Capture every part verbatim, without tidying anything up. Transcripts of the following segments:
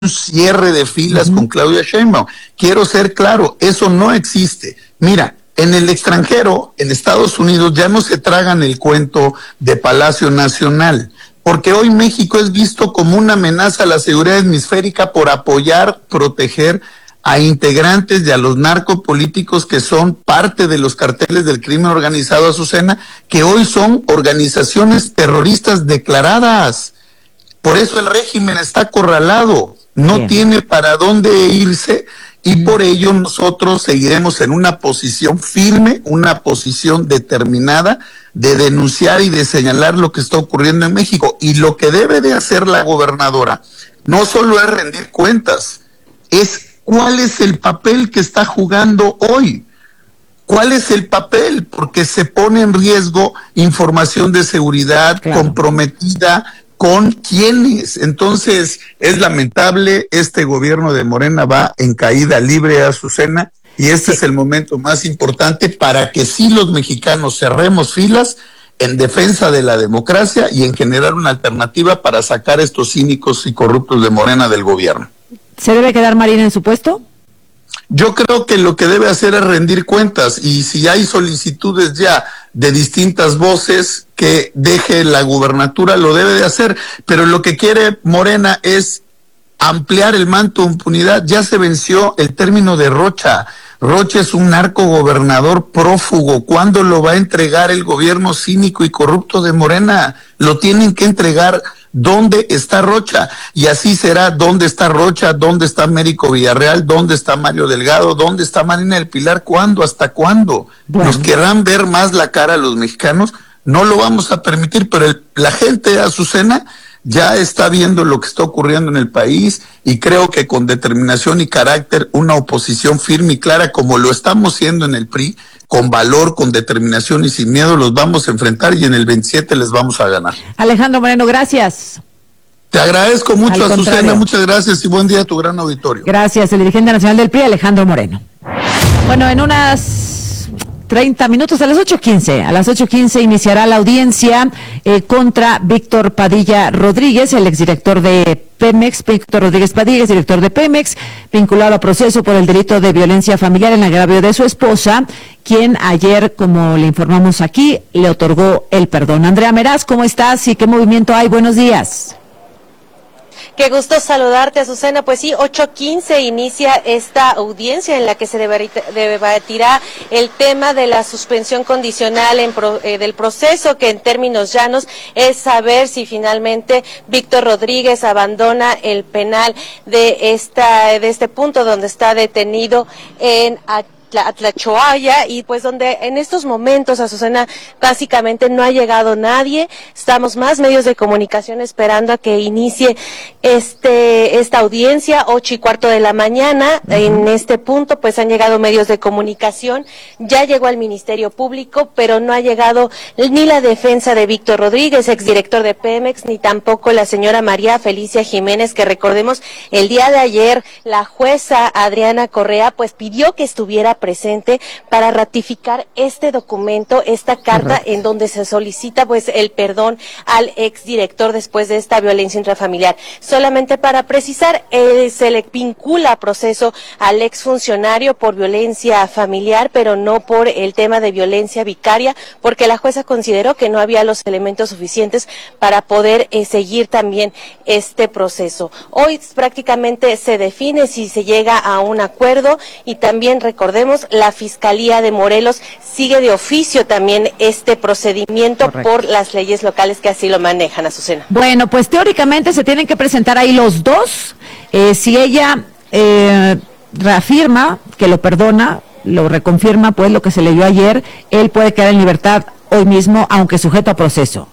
cierre de filas uh-huh. con Claudia Sheinbaum. Quiero ser claro, eso no existe. Mira, en el extranjero, en Estados Unidos, ya no se tragan el cuento de Palacio Nacional, porque hoy México es visto como una amenaza a la seguridad hemisférica por apoyar, proteger a integrantes y a los narcopolíticos que son parte de los carteles del crimen organizado, Azucena, que hoy son organizaciones terroristas declaradas. Por eso el régimen está acorralado, no Bien. tiene para dónde irse, y mm. por ello nosotros seguiremos en una posición firme, una posición determinada de denunciar y de señalar lo que está ocurriendo en México. Y lo que debe de hacer la gobernadora no solo es rendir cuentas, es cuál es el papel que está jugando hoy. ¿Cuál es el papel? Porque se pone en riesgo información de seguridad claro. comprometida con quiénes. Entonces, es lamentable, este gobierno de Morena va en caída libre, Azucena, y este sí. es el momento más importante para que sí los mexicanos cerremos filas en defensa de la democracia y en generar una alternativa para sacar a estos cínicos y corruptos de Morena del gobierno. ¿Se debe quedar Marina en su puesto? Yo creo que lo que debe hacer es rendir cuentas, y si hay solicitudes ya de distintas voces que deje la gubernatura, lo debe de hacer, pero lo que quiere Morena es ampliar el manto de impunidad. Ya se venció el término de Rocha. Rocha es un narcogobernador prófugo. ¿Cuándo lo va a entregar el gobierno cínico y corrupto de Morena? Lo tienen que entregar. ¿Dónde está Rocha? Y así será. ¿Dónde está Rocha? ¿Dónde está Américo Villarreal? ¿Dónde está Mario Delgado? ¿Dónde está Marina del Pilar? ¿Cuándo? ¿Hasta cuándo? Bueno. ¿Nos querrán ver más la cara a los mexicanos? No lo vamos a permitir, pero el, la gente, Azucena, ya está viendo lo que está ocurriendo en el país, y creo que con determinación y carácter, una oposición firme y clara, como lo estamos haciendo en el P R I, con valor, con determinación y sin miedo, los vamos a enfrentar, y en el veintisiete les vamos a ganar. Alejandro Moreno, gracias. Te agradezco mucho, Azucena, muchas gracias y buen día a tu gran auditorio. Gracias, el dirigente nacional del P R I, Alejandro Moreno. Bueno, en unas treinta minutos, a las ocho quince, a las ocho quince iniciará la audiencia eh, contra Víctor Padilla Rodríguez, el exdirector de Pemex. Víctor Rodríguez Padilla, director de Pemex, vinculado a proceso por el delito de violencia familiar en agravio de su esposa, quien ayer, como le informamos aquí, le otorgó el perdón. Andrea Meraz, ¿cómo estás y qué movimiento hay? Buenos días. Qué gusto saludarte, Azucena. Pues sí, ocho quince inicia esta audiencia en la que se debatirá el tema de la suspensión condicional en pro, eh, del proceso, que en términos llanos es saber si finalmente Víctor Rodríguez abandona el penal de esta de este punto donde está detenido en Tlaxcala, y pues donde en estos momentos, Azucena, básicamente no ha llegado nadie. Estamos más medios de comunicación esperando a que inicie este esta audiencia, ocho y cuarto de la mañana. Uh-huh. En este punto pues han llegado medios de comunicación, ya llegó al Ministerio Público, pero no ha llegado ni la defensa de Víctor Rodríguez, exdirector de Pemex, ni tampoco la señora María Felicia Jiménez, que recordemos, el día de ayer la jueza Adriana Correa pues pidió que estuviera presente para ratificar este documento, esta carta Correcto. En donde se solicita pues el perdón al exdirector después de esta violencia intrafamiliar. Solamente para precisar, eh, se le vincula a proceso al exfuncionario por violencia familiar, pero no por el tema de violencia vicaria, porque la jueza consideró que no había los elementos suficientes para poder eh, seguir también este proceso. Hoy prácticamente se define si se llega a un acuerdo, y también recordemos, la Fiscalía de Morelos sigue de oficio también este procedimiento Correcto. Por las leyes locales que así lo manejan, Azucena. Bueno, pues teóricamente se tienen que presentar ahí los dos. Eh, si ella eh, reafirma que lo perdona, lo reconfirma, pues lo que se leyó ayer, él puede quedar en libertad hoy mismo, aunque sujeto a proceso.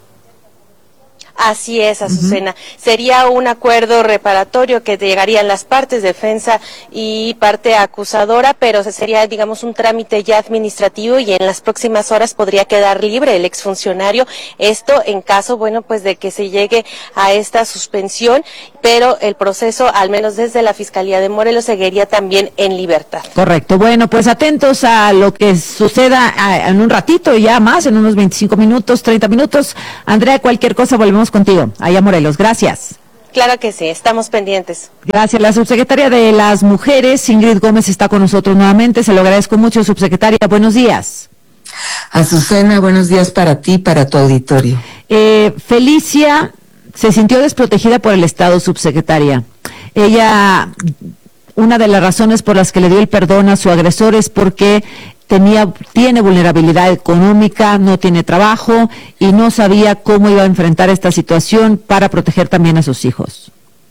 Así es, Azucena. Uh-huh. Sería un acuerdo reparatorio que llegarían las partes, defensa y parte acusadora, pero sería, digamos, un trámite ya administrativo, y en las próximas horas podría quedar libre el exfuncionario. Esto en caso, bueno, pues de que se llegue a esta suspensión, pero el proceso, al menos desde la Fiscalía de Morelos, seguiría también en libertad. Correcto. Bueno, pues atentos a lo que suceda en un ratito, ya más, en unos veinticinco minutos, treinta minutos. Andrea, cualquier cosa volvemos contigo, allá Morelos. Gracias. Claro que sí, estamos pendientes. Gracias. La subsecretaria de las Mujeres, Ingrid Gómez, está con nosotros nuevamente. Se lo agradezco mucho, subsecretaria. Buenos días. Azucena, buenos días para ti, para tu auditorio. Eh, Felicia se sintió desprotegida por el Estado, subsecretaria. Ella, una de las razones por las que le dio el perdón a su agresor es porque tenía, tiene vulnerabilidad económica, no tiene trabajo y no sabía cómo iba a enfrentar esta situación para proteger también a sus hijos.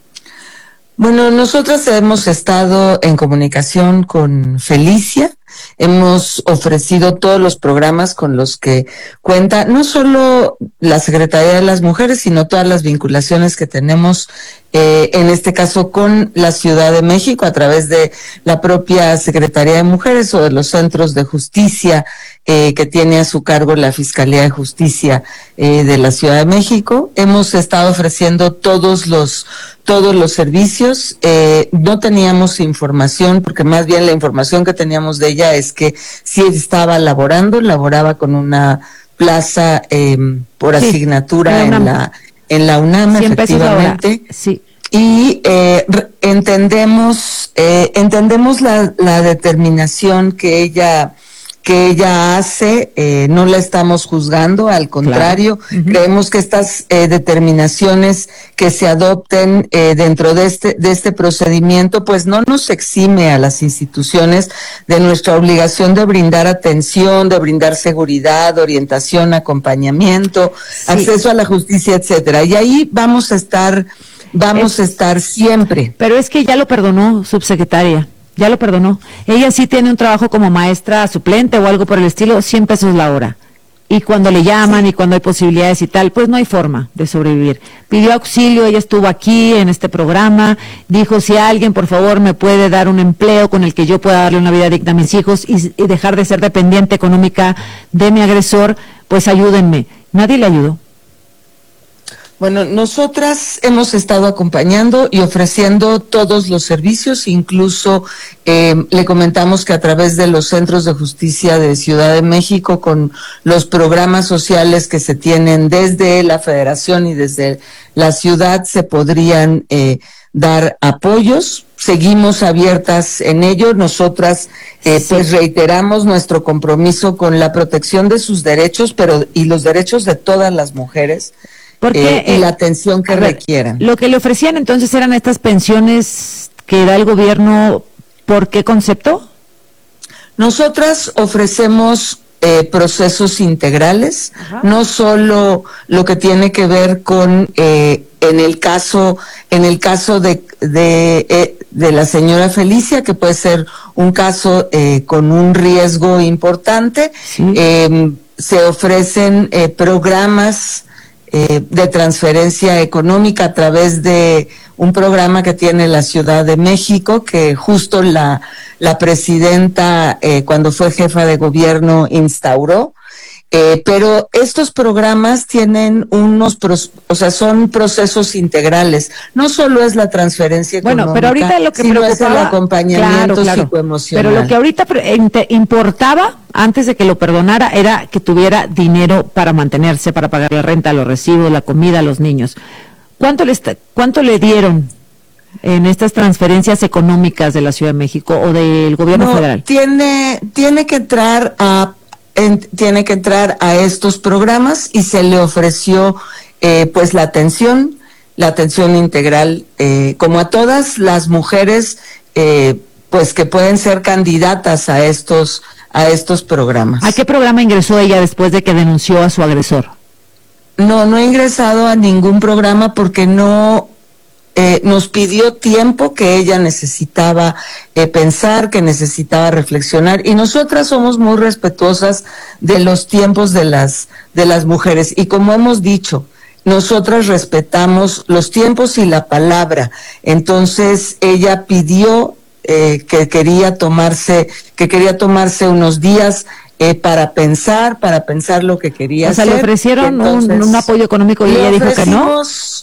Bueno, nosotros hemos estado en comunicación con Felicia, hemos ofrecido todos los programas con los que cuenta, no solo la Secretaría de las Mujeres, sino todas las vinculaciones que tenemos, eh, en este caso con la Ciudad de México, a través de la propia Secretaría de Mujeres o de los centros de justicia eh, que tiene a su cargo la Fiscalía de Justicia eh, de la Ciudad de México. Hemos estado ofreciendo todos los todos los servicios. Eh, no teníamos información, porque más bien la información que teníamos de ella es que sí estaba laborando, laboraba con una plaza eh, por sí, asignatura en la en la UNAM, efectivamente. Sí. Y eh, entendemos eh, entendemos la, la determinación que ella que ella hace, eh, no la estamos juzgando, al contrario, claro. Uh-huh. Creemos que estas eh, determinaciones que se adopten eh, dentro de este de este procedimiento, pues no nos exime a las instituciones de nuestra obligación de brindar atención, de brindar seguridad, orientación, acompañamiento, sí. acceso a la justicia, etcétera. Y ahí vamos a estar, vamos es, a estar siempre. Pero es que ya lo perdonó, subsecretaria. Ya lo perdonó. Ella sí tiene un trabajo como maestra suplente o algo por el estilo, cien pesos la hora. Y cuando le llaman sí. y cuando hay posibilidades y tal, pues no hay forma de sobrevivir. Pidió auxilio, ella estuvo aquí en este programa, dijo si alguien por favor me puede dar un empleo con el que yo pueda darle una vida digna a mis hijos y, y dejar de ser dependiente económica de mi agresor, pues ayúdenme. Nadie le ayudó. Bueno, nosotras hemos estado acompañando y ofreciendo todos los servicios, incluso eh, le comentamos que a través de los centros de justicia de Ciudad de México, con los programas sociales que se tienen desde la Federación y desde la ciudad, se podrían eh, dar apoyos. Seguimos abiertas en ello. Nosotras eh, sí. pues reiteramos nuestro compromiso con la protección de sus derechos, pero y los derechos de todas las mujeres. Porque, eh, y la atención que ver, requieran. Lo que le ofrecían entonces eran estas pensiones que da el gobierno, ¿por qué concepto? Nosotras ofrecemos eh, procesos integrales, ajá. no solo lo que tiene que ver con eh, en el caso en el caso de de, eh, de la señora Felicia, que puede ser un caso eh, con un riesgo importante. Sí. Eh, se ofrecen eh, programas Eh, de transferencia económica a través de un programa que tiene la Ciudad de México, que justo la, la presidenta, eh, cuando fue jefa de gobierno, instauró. Eh, pero estos programas tienen unos, pros, o sea, son procesos integrales. No solo es la transferencia económica, bueno, pero ahorita lo que sino preocupaba, es el acompañamiento claro, claro, psicoemocional. Pero lo que ahorita importaba, antes de que lo perdonara, era que tuviera dinero para mantenerse, para pagar la renta, los recibos, la comida a los niños. ¿Cuánto le, está, cuánto le dieron en estas transferencias económicas de la Ciudad de México o del gobierno no, federal? Tiene, tiene que entrar a En, tiene que entrar a estos programas y se le ofreció eh, pues la atención, la atención integral, eh, como a todas las mujeres eh, pues que pueden ser candidatas a estos a estos programas. ¿A qué programa ingresó ella después de que denunció a su agresor? No, no he ingresado a ningún programa porque no Eh, nos pidió tiempo que ella necesitaba eh, pensar, que necesitaba reflexionar, y nosotras somos muy respetuosas de los tiempos de las de las mujeres, y como hemos dicho, nosotras respetamos los tiempos y la palabra. Entonces ella pidió eh, que quería tomarse que quería tomarse unos días eh, para pensar, para pensar lo que quería hacer. O sea, le ofrecieron Entonces, un, un apoyo económico y ella dijo que no.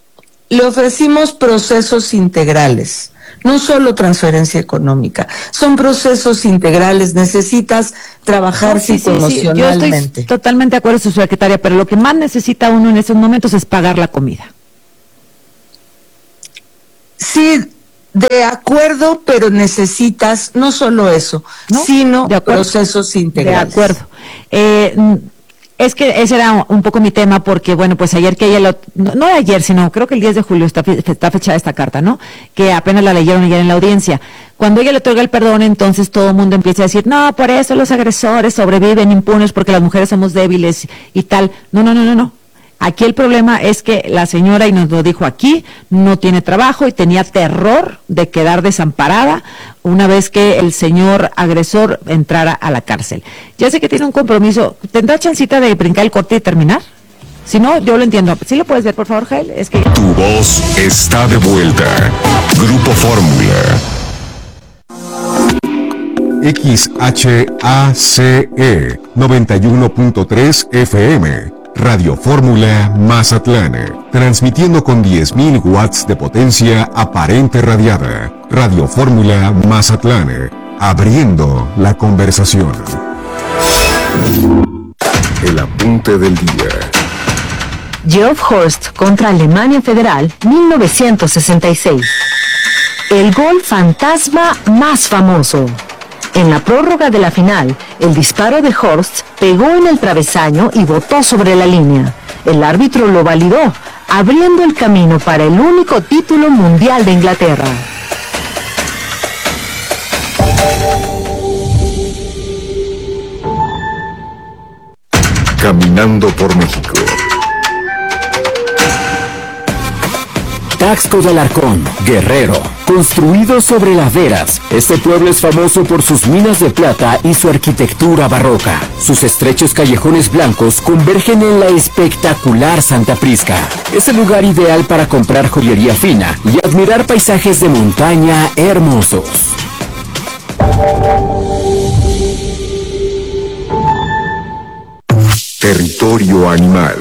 Le ofrecimos procesos integrales, no solo transferencia económica, son procesos integrales, necesitas trabajar no, sí, psicoemocionalmente. Sí, sí. Yo estoy totalmente de acuerdo, su secretaria, pero lo que más necesita uno en estos momentos es pagar la comida. Sí, de acuerdo, pero necesitas no solo eso, ¿no? sino de procesos integrales. De acuerdo. Eh, Es que ese era un poco mi tema, porque, bueno, pues ayer que ella, lo, no, no ayer, sino creo que el diez de julio está, está fechada esta carta, ¿no? Que apenas la leyeron ayer en la audiencia. Cuando ella le otorga el perdón, entonces todo el mundo empieza a decir, no, por eso los agresores sobreviven impunes, porque las mujeres somos débiles y tal. No, no, no, no, no. Aquí el problema es que la señora, y nos lo dijo aquí, no tiene trabajo y tenía terror de quedar desamparada una vez que el señor agresor entrara a la cárcel. Ya sé que tiene un compromiso. ¿Tendrá chancita de brincar el corte y terminar? Si no, yo lo entiendo. ¿Sí lo puedes ver, por favor, Jael? Es que... Tu voz está de vuelta. Grupo Fórmula. X H A C E noventa y uno punto tres F M. Radio Fórmula Mazatlán, transmitiendo con diez mil watts de potencia aparente radiada. Radio Fórmula Mazatlán, abriendo la conversación. El apunte del día. Geoff Horst contra Alemania Federal, mil novecientos sesenta y seis. El gol fantasma más famoso. En la prórroga de la final, el disparo de Horst pegó en el travesaño y botó sobre la línea. El árbitro lo validó, abriendo el camino para el único título mundial de Inglaterra. Caminando por México. Taxco de Alarcón, Guerrero. Construido sobre laderas, este pueblo es famoso por sus minas de plata y su arquitectura barroca. Sus estrechos callejones blancos convergen en la espectacular Santa Prisca. Es el lugar ideal para comprar joyería fina y admirar paisajes de montaña hermosos. Territorio animal.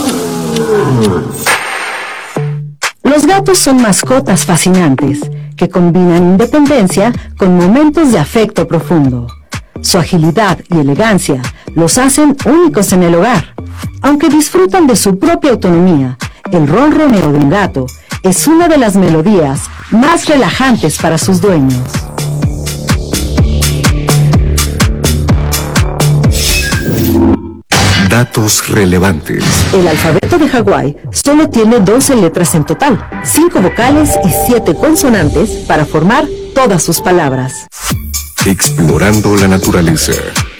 Los gatos son mascotas fascinantes que combinan independencia con momentos de afecto profundo. Su agilidad y elegancia los hacen únicos en el hogar. Aunque disfrutan de su propia autonomía, el ronroneo de un gato es una de las melodías más relajantes para sus dueños. Datos relevantes. El alfabeto de Hawái solo tiene doce letras en total, cinco vocales y siete consonantes para formar todas sus palabras. Explorando la naturaleza.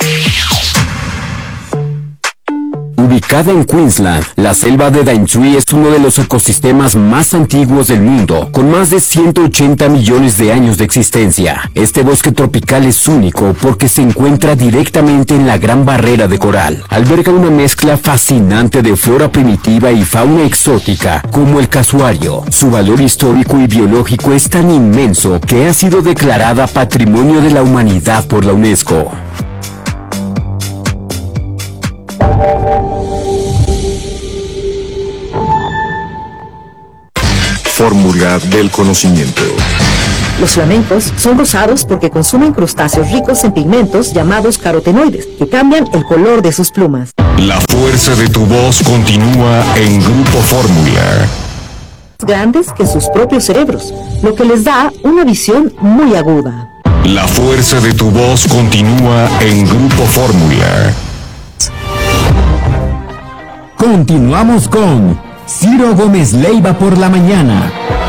Ubicada en Queensland, la selva de Daintree es uno de los ecosistemas más antiguos del mundo, con más de ciento ochenta millones de años de existencia. Este bosque tropical es único porque se encuentra directamente en la Gran Barrera de Coral. Alberga una mezcla fascinante de flora primitiva y fauna exótica, como el casuario. Su valor histórico y biológico es tan inmenso que ha sido declarada Patrimonio de la Humanidad por la UNESCO. Fórmula del conocimiento. Los flamencos son rosados porque consumen crustáceos ricos en pigmentos llamados carotenoides, que cambian el color de sus plumas. La fuerza de tu voz continúa en Grupo Fórmula. Grandes que sus propios cerebros, lo que les da una visión muy aguda. La fuerza de tu voz continúa en Grupo Fórmula. Continuamos con Ciro Gómez Leiva por la mañana.